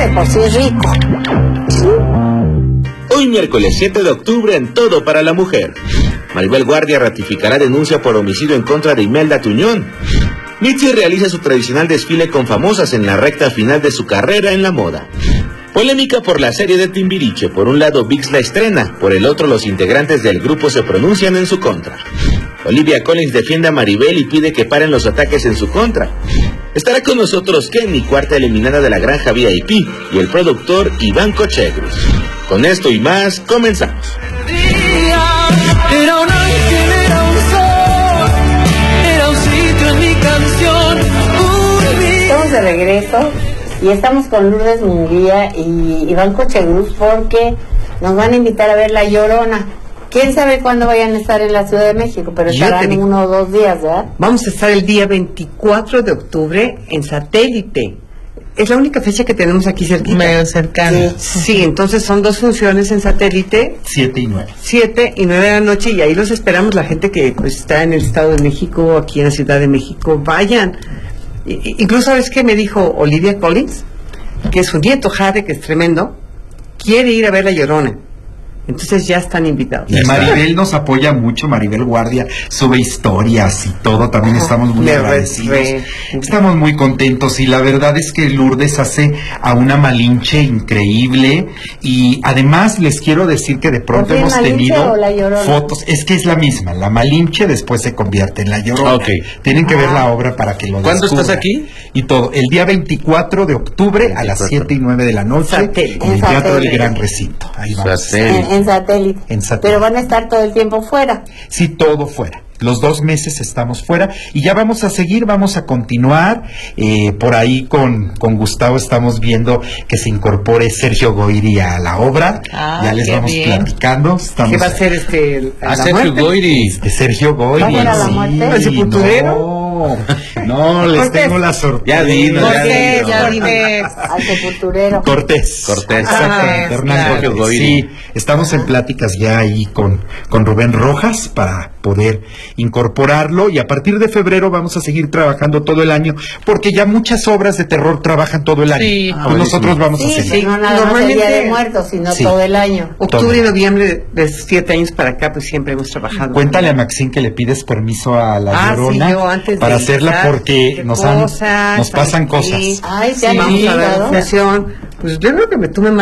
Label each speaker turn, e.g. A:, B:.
A: de por sí es rico.
B: Hoy miércoles 7 de octubre en Todo para la Mujer. Maribel Guardia ratificará denuncia por homicidio en contra de Imelda Tuñón. Mitzi realiza su tradicional desfile con famosas en la recta final de su carrera en la moda. Polémica por la serie de Timbiriche. Por un lado, ViX la estrena, por el otro, los integrantes del grupo se pronuncian en su contra. Olivia Collins defiende a Maribel y pide que paren los ataques en su contra. Estará con nosotros Kenny, cuarta eliminada de la granja VIP, y el productor Iván Cochegrus. Con esto y más, comenzamos.
C: Era una ángel, era un sol, era un sitio en mi canción.
A: Estamos de regreso y estamos con Lourdes Munguía y Iván Cochegrus porque nos van a invitar a ver La Llorona. ¿Quién sabe cuándo vayan a estar en la Ciudad de México? Pero estarán 1 o 2 días, ¿verdad?
D: Vamos a estar el día 24 de octubre en Satélite. Es la única fecha que tenemos aquí cerquita.
E: Medio cercano.
D: Sí, entonces son 2 funciones en Satélite.
F: 7 y 9.
D: 7 y 9 de la noche, y ahí los esperamos. La gente que pues está en el Estado de México, aquí en la Ciudad de México, vayan. Incluso, ¿sabes qué me dijo Olivia Collins? Que su nieto Jade, que es tremendo, quiere ir a ver La Llorona. Entonces ya están invitados.
F: Y Maribel nos apoya mucho, Maribel Guardia sube historias y todo, también estamos muy agradecidos. Estamos muy contentos y la verdad es que Lourdes hace a una Malinche increíble y además les quiero decir que de pronto hemos tenido fotos, es que es la misma, la Malinche después se convierte en La Llorona.
B: Okay.
F: Tienen que ver la obra para que lo descubran.
B: ¿Cuándo estás aquí?
F: Y todo, el día 24 de octubre a las 7 y 9 de la noche en el Teatro del Gran Recinto. Ahí vamos.
A: En satélite. Pero van a estar todo el tiempo fuera.
F: Sí, todo fuera. Los 2 meses estamos fuera y ya vamos a seguir, vamos a continuar. Por ahí con Gustavo estamos viendo que se incorpore Sergio Goyri a la obra. Ya les vamos platicando.
D: ¿Qué va a ser
B: Sergio Goyri?
F: Sergio Goyri.
A: ¿Va a ser a la muerte?
D: ¿El sepulturero?
F: No, les tengo la sorpresa.
B: Ya vino.
A: Al sepulturero.
F: Cortés. Exactamente. Hernán Cortés. Sí, estamos en pláticas ya ahí con Rubén Rojas para poder incorporarlo y a partir de febrero vamos a seguir trabajando todo el año porque ya muchas obras de terror trabajan todo el año.
E: Sí.
F: Pues nosotros vamos a seguir.
A: Sí, no nada más el Día de Muertos, sino todo el año.
D: Octubre y noviembre de 7 años para acá, pues siempre hemos trabajado.
F: Cuéntale a Maxine que le pides permiso a La Llorona
D: yo antes
F: para hacerla porque nos pasan cosas.
A: Ay,
D: Vamos a dar función. Pues yo creo que tú me